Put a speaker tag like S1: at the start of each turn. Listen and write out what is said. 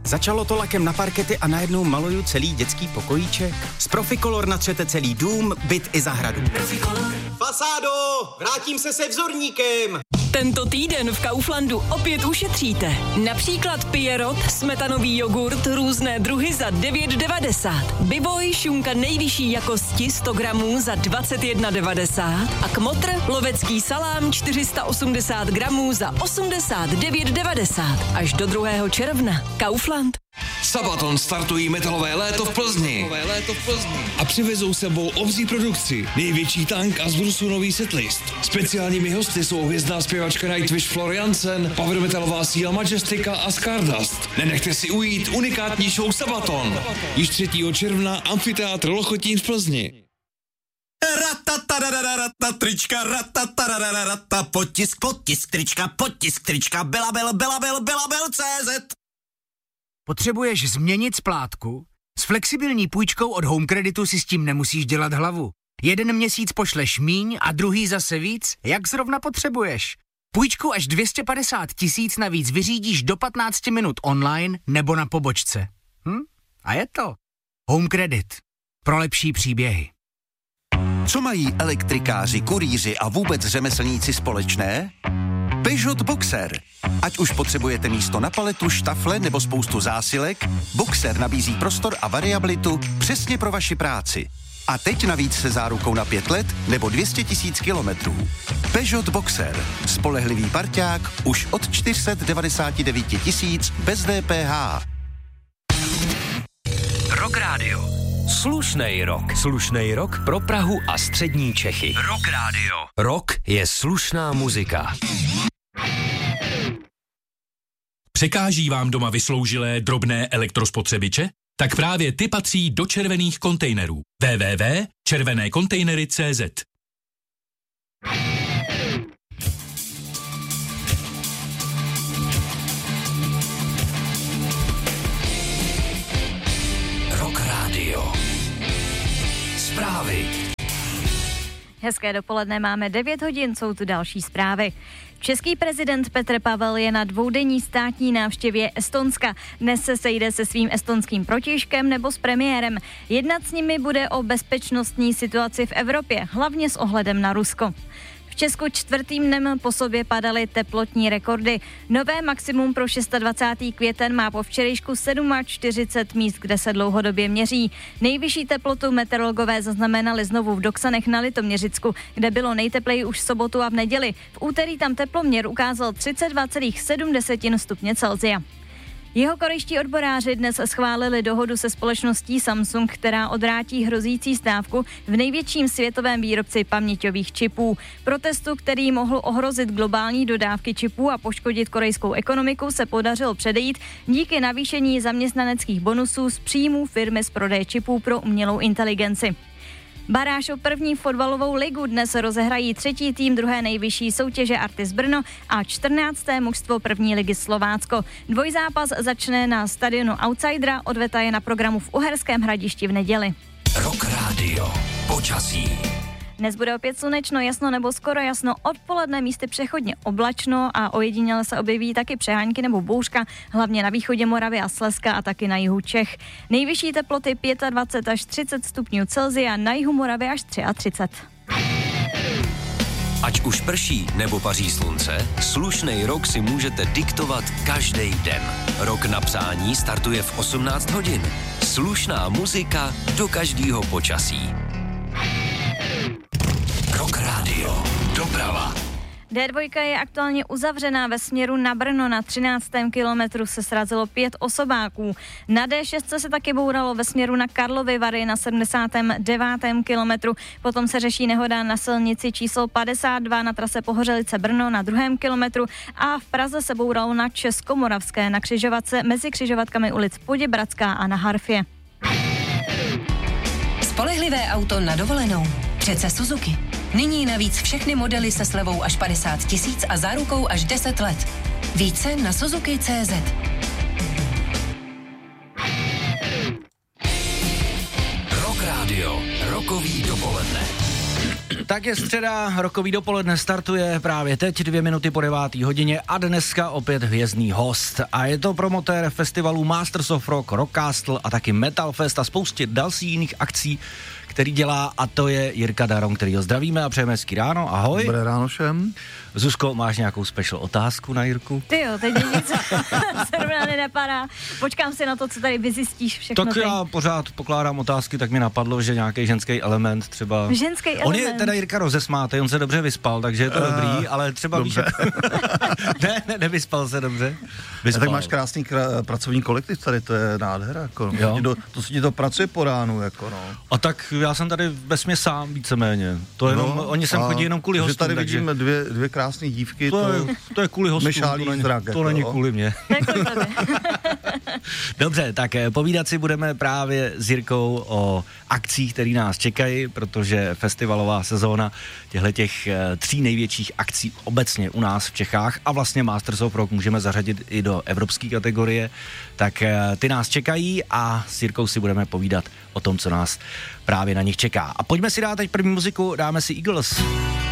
S1: Začalo to lakem na parkety a najednou maluju celý dětský pokojíček. Z Proficolor natřete celý dům, byt i zahradu. Fasádo, vrátím se vzorníkem.
S2: Tento týden v Kauflandu opět ušetříte. Například Pierrot, smetanový jogurt, různé druhy za 9,90. Biboj, šunka nejvyšší jakosti 100 gramů za 21,90. A Kmotr, lovecký salám 480 gramů za 89,90. Až do 2. června. Kaufland.
S3: Sabaton startují metalové léto v Plzni. A přivezou sebou obří produkci, největší tank a z Brusu nový setlist. Speciálními hosty jsou hvězdná zpěvačka Nightwish Floriansen, power metalová síla Majestica a Stardust. Nenechte si ujít unikátní show Sabaton. Již 3. června Amfiteátr Lochotín v Plzni.
S4: Trička, potisk, trička, Belabel.cz.
S5: Potřebuješ změnit splátku? S flexibilní půjčkou od Home Creditu si s tím nemusíš dělat hlavu. 1 měsíc pošleš míň a druhý zase víc, jak zrovna potřebuješ. Půjčku až 250 000 navíc vyřídíš do 15 minut online nebo na pobočce. A je to. Home Credit. Pro lepší příběhy.
S6: Co mají elektrikáři, kurýři a vůbec řemeslníci společné? Peugeot Boxer. Ať už potřebujete místo na paletu, štafle nebo spoustu zásilek, Boxer nabízí prostor a variabilitu přesně pro vaši práci. A teď navíc se zárukou na 5 let nebo 200 000 kilometrů. Peugeot Boxer. Spolehlivý parťák už od 499 000 bez DPH.
S7: Rock Radio. Slušnej rock. Slušnej rock pro Prahu a střední Čechy. Rock Radio. Rock je slušná muzika.
S8: Překáží vám doma vysloužilé drobné elektrospotřebiče? Tak právě ty patří do červených kontejnerů. www.červenékontejnery.cz.
S7: Rock Radio. Zprávy.
S9: Hezké dopoledne, máme 9 hodin, jsou tu další zprávy. Český prezident Petr Pavel je na 2denní státní návštěvě Estonska. Dnes se sejde se svým estonským protějškem nebo s premiérem. Jednat s nimi bude o bezpečnostní situaci v Evropě, hlavně s ohledem na Rusko. V Česku 4. dnem po sobě padaly teplotní rekordy. Nové maximum pro 26. květen má po včerejšku 47 míst, kde se dlouhodobě měří. Nejvyšší teplotu meteorologové zaznamenali znovu v Doksanech na Litoměřicku, kde bylo nejtepleji už v sobotu a v neděli. V úterý tam teploměr ukázal 32,7 stupně Celsia. Jihokorejští odboráři dnes schválili dohodu se společností Samsung, která odvrátí hrozící stávku v největším světovém výrobci paměťových čipů. Protestu, který mohl ohrozit globální dodávky čipů a poškodit korejskou ekonomiku, se podařilo předejít díky navýšení zaměstnaneckých bonusů z příjmů firmy z prodeje čipů pro umělou inteligenci. Baráž o první fotbalovou ligu dnes rozehrají 3. tým 2. nejvyšší soutěže Artis Brno a 14. mužstvo 1. ligy Slovácko. Dvojzápas začne na stadionu Outsidera, odveta je na programu v Uherském Hradišti v neděli.
S7: Rock Radio. Počasí.
S9: Dnes bude opět slunečno, jasno nebo skoro jasno, odpoledne místy přechodně oblačno a ojediněle se objeví taky přehánky nebo bouřka, hlavně na východě Moravy a Slezska a taky na jihu Čech. Nejvyšší teploty 25 až 30 stupňů Celsia, na jihu Moravy až 33.
S7: Ať už prší nebo paří slunce, slušnej rok si můžete diktovat každý den. Rok na přání startuje v 18 hodin. Slušná muzika do každého počasí. Rock Radio. Doprava.
S9: D2 je aktuálně uzavřená ve směru na Brno. Na 13. kilometru se srazilo 5 osobáků. Na D6 se taky bouralo ve směru na Karlovy Vary na 79. kilometru. Potom se řeší nehoda na silnici číslo 52 na trase Pohořelice Brno na 2. kilometru a v Praze se bouralo na Českomoravské na křižovatce mezi křižovatkami ulic Poděbradská a na Harfě.
S10: Spolehlivé auto na dovolenou. Přece Suzuki. Nyní navíc všechny modely se slevou až 50 000 a zárukou až 10 let. Více na Suzuki.cz.
S7: Rock Radio. Rokový dopoledne.
S5: Tak je středa, rokový dopoledne startuje právě teď 2 minuty po 9. hodině a dneska opět hvězdný host. A je to promotér festivalů Masters of Rock, Rockcastle a taky Metal Fest a spoustě dalších jiných akcí, který dělá, a to je Jirka Daron, který ho zdravíme a přejeme hezký ráno. Ahoj.
S11: Dobré ráno všem.
S5: Zuzko, máš nějakou special otázku na Jirku?
S9: Ty jo, teď nic zrovna nenapadá. Počkám si na to, co tady vyzjistíš všechno.
S5: Tak já pořád pokládám otázky, tak mi napadlo, že nějaký ženský element třeba...
S9: Ženský element?
S5: On je teda Jirka rozesmátej, on se dobře vyspal, takže je to dobrý, ale třeba víš... nevyspal se dobře.
S11: Vyspal. Tak máš krásný pracovní kolektiv tady, to je nádhera, jako. To si ti to pracuje po ránu, jako no.
S5: A tak já jsem tady vesmě sám víceméně. To jenom, oni sem chodí jenom kvůli hostům.
S11: Tady vidíme dvě krásné dívky.
S5: To je kvůli hostům, to není kvůli mě. Dobře, tak povídat si budeme právě s Jirkou o akcích, které nás čekají, protože festivalová sezóna těch 3 největších akcí obecně u nás v Čechách a vlastně Masters of Rock můžeme zařadit i do evropské kategorie, tak ty nás čekají a s Jirkou si budeme povídat o tom, co nás právě na nich čeká. A pojďme si dát teď první muziku, dáme si Eagles.